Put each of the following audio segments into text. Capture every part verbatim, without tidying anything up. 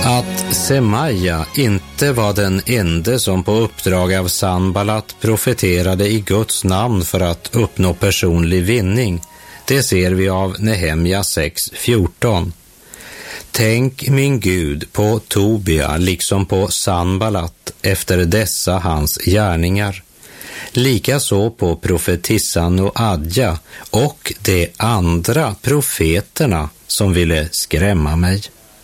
Att Semaja inte var den ende som på uppdrag av Sanballat profeterade i Guds namn för att uppnå personlig vinning, det ser vi av Nehemja sex fjorton. Tänk min Gud på Tobia liksom på Sanballat efter dessa hans gärningar. Likaså på profetissan och Adja och de andra profeterna som ville skrämma mig.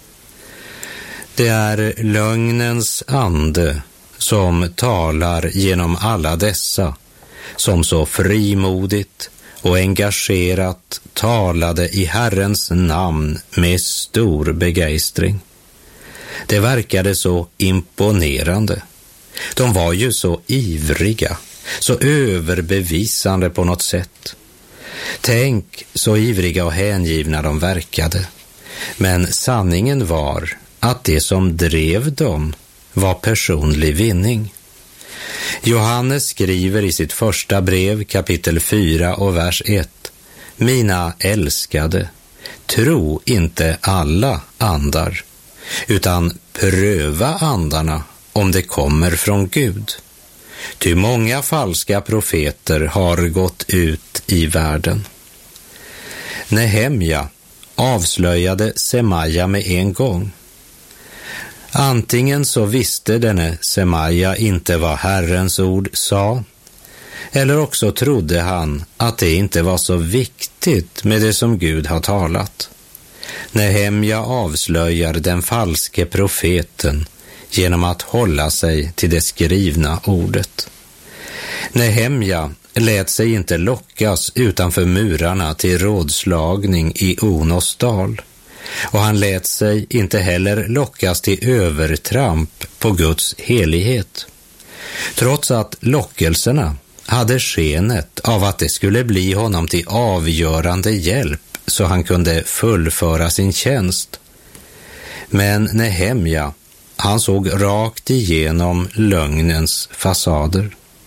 Det är lögnens ande som talar genom alla dessa, som så frimodigt och engagerat talade i Herrens namn med stor begeistring. Det verkade så imponerande. De var ju så ivriga, så överbevisande på något sätt. Tänk så ivriga och hängivna de verkade. Men sanningen var att det som drev dem var personlig vinning. Johannes skriver i sitt första brev, kapitel fyra och vers ett: Mina älskade, tro inte alla andar, utan pröva andarna om det kommer från Gud. Ty många falska profeter har gått ut i världen. Nehemja avslöjade Semaja med en gång. Antingen så visste denne Semaja inte vad Herrens ord sa, eller också trodde han att det inte var så viktigt med det som Gud har talat. Nehemja avslöjar den falske profeten genom att hålla sig till det skrivna ordet. Nehemja lät sig inte lockas utanför murarna till rådslagning i Onos dal, och han lät sig inte heller lockas till övertramp på Guds helighet. Trots att lockelserna hade skenet av att det skulle bli honom till avgörande hjälp så han kunde fullföra sin tjänst. Men Nehemja, han såg rakt igenom lögnens fasader.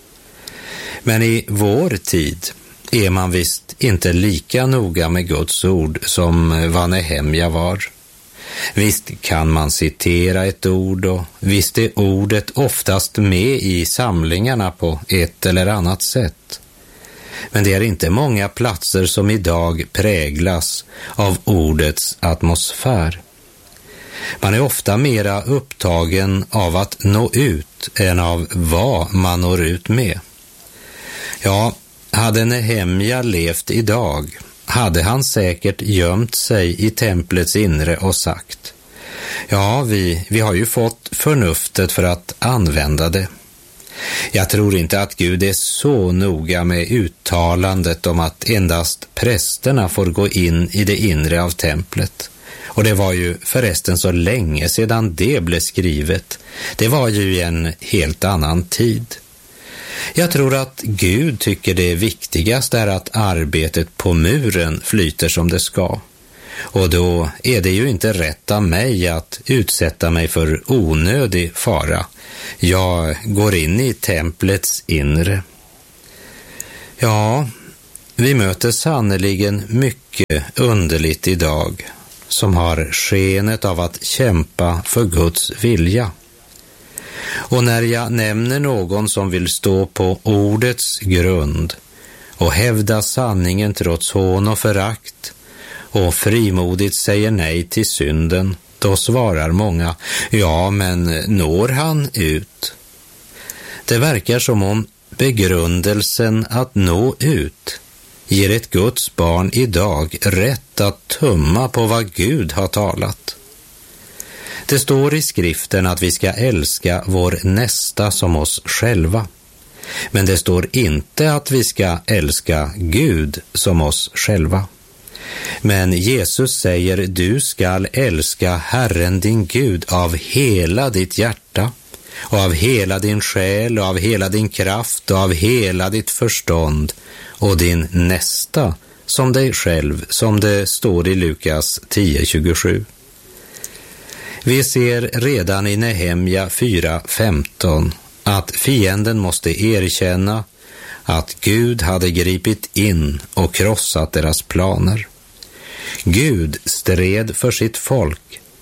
Men i vår tid är man visst inte lika noga med Guds ord som vad Nehemja var. Visst kan man citera ett ord, och visst är ordet oftast med i samlingarna på ett eller annat sätt. Men det är inte många platser som idag präglas av ordets atmosfär. Man är ofta mera upptagen av att nå ut än av vad man når ut med. Ja, hade Nehemja levt idag hade han säkert gömt sig i templets inre och sagt: ja, vi, vi har ju fått förnuftet för att använda det. Jag tror inte att Gud är så noga med uttalandet om att endast prästerna får gå in i det inre av templet. Och det var ju förresten så länge sedan det blev skrivet. Det var ju i en helt annan tid. Jag tror att Gud tycker det viktigaste är att arbetet på muren flyter som det ska. Och då är det ju inte rätt av mig att utsätta mig för onödig fara. Jag går in i templets inre. Ja, vi möter sannoliken mycket underligt idag som har skenet av att kämpa för Guds vilja. Och när jag nämner någon som vill stå på ordets grund och hävda sanningen trots hån och förakt och frimodigt säger nej till synden, då svarar många: ja, men når han ut? Det verkar som om begrundelsen att nå ut ger ett Guds barn idag rätt att tumma på vad Gud har talat. Det står i skriften att vi ska älska vår nästa som oss själva. Men det står inte att vi ska älska Gud som oss själva. Men Jesus säger: du skall älska Herren din Gud av hela ditt hjärta och av hela din själ och av hela din kraft och av hela ditt förstånd, och din nästa som dig själv, som det står i Lukas tio tjugosju. Vi ser redan i Nehemja fyra femton att fienden måste erkänna att Gud hade gripit in och krossat deras planer. Gud stred för sitt folk,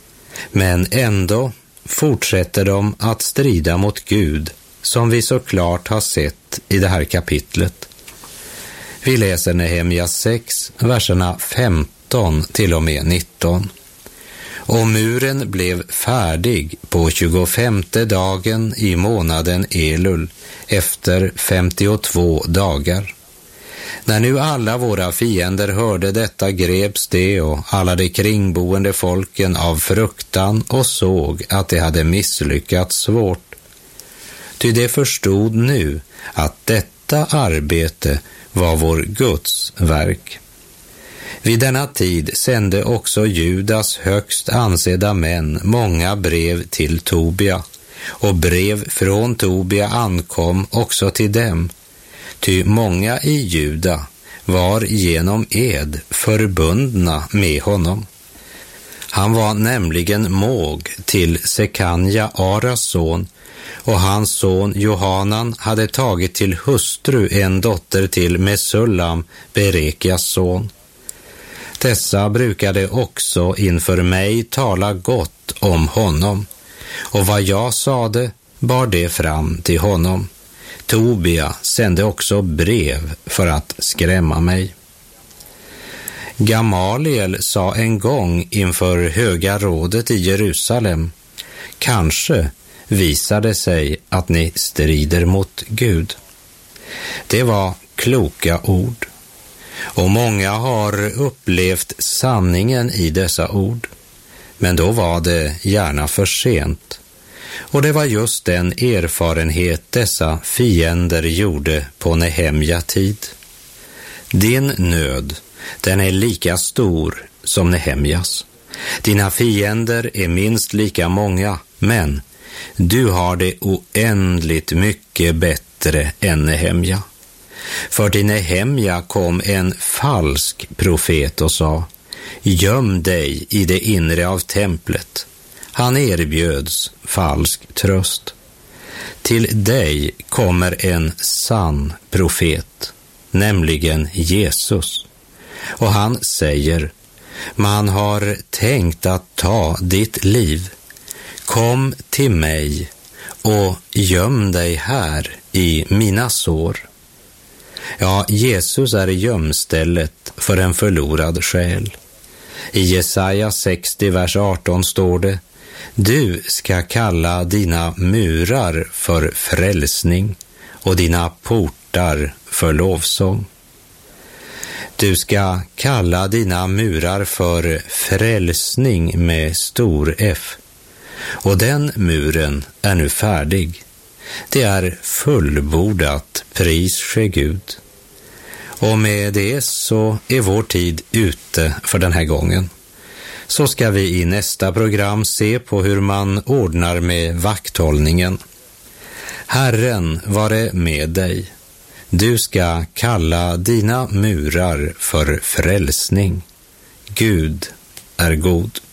Men ändå fortsätter de att strida mot Gud, som vi så klart har sett i det här kapitlet. Vi läser Nehemja sex, verserna femton till och med nitton. Och muren blev färdig på tjugofemte dagen i månaden Elul efter femtiotvå dagar. När nu alla våra fiender hörde detta greps de och alla de kringboende folken av fruktan och såg att det hade misslyckats svårt. Ty de förstod nu att detta arbete var vår Guds verk. Vid denna tid sände också Judas högst ansedda män många brev till Tobia, och brev från Tobia ankom också till dem, ty många i Juda var genom ed förbundna med honom. Han var nämligen måg till Sekanja, Aras son, och hans son Johanan hade tagit till hustru en dotter till Mesullam, Berekias son. Dessa brukade också inför mig tala gott om honom, och vad jag sade bar det fram till honom. Tobia sände också brev för att skrämma mig. Gamaliel sa en gång inför höga rådet i Jerusalem: kanske visar det sig att ni strider mot Gud. Det var kloka ord, och många har upplevt sanningen i dessa ord, men då var det gärna för sent. Och det var just den erfarenhet dessa fiender gjorde på Nehemja tid. Din nöd, den är lika stor som Nehemjas. Dina fiender är minst lika många, men du har det oändligt mycket bättre än Nehemja. För till Nehemja kom en falsk profet och sa: göm dig i det inre av templet. Han erbjöds falsk tröst. Till dig kommer en sann profet, nämligen Jesus. Och han säger: man har tänkt att ta ditt liv. Kom till mig och göm dig här i mina sår. Ja, Jesus är gömstället för en förlorad själ. I Jesaja sextio, vers arton står det: du ska kalla dina murar för frälsning och dina portar för lovsång. Du ska kalla dina murar för frälsning med stor F. Och den muren är nu färdig. Det är fullbordat, pris ske Gud. Och med det så är vår tid ute för den här gången. Så ska vi i nästa program se på hur man ordnar med vakthållningen. Herren vare med dig. Du ska kalla dina murar för frälsning. Gud är god.